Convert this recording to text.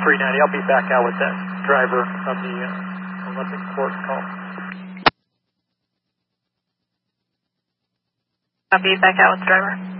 390. I'll be back out with that driver from the Olympic court call. I'll be back out with the driver.